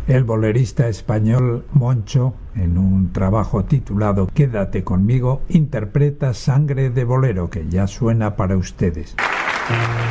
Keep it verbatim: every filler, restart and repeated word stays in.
El bolerista español Moncho, en un trabajo titulado Quédate conmigo, interpreta Sangre de Bolero, que ya suena para ustedes.